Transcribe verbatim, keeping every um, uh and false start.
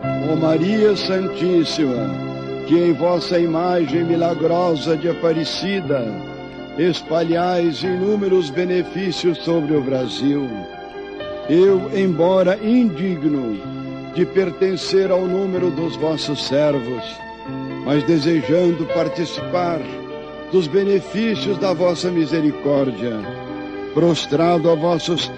Ó Maria Santíssima, que em vossa imagem milagrosa de Aparecida espalhais inúmeros benefícios sobre o Brasil, eu, embora indigno de pertencer ao número dos vossos servos, mas desejando participar dos benefícios da vossa misericórdia, prostrado a vossos